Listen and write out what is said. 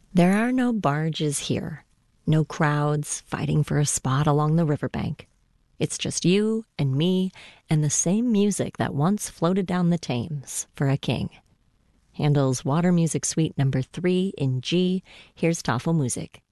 There are no barges here, no crowds fighting for a spot along the riverbank. It's just you and me and the same music that once floated down the Thames for a king. Handel's Water Music Suite No. 3 in G. Here's Tafelmusik.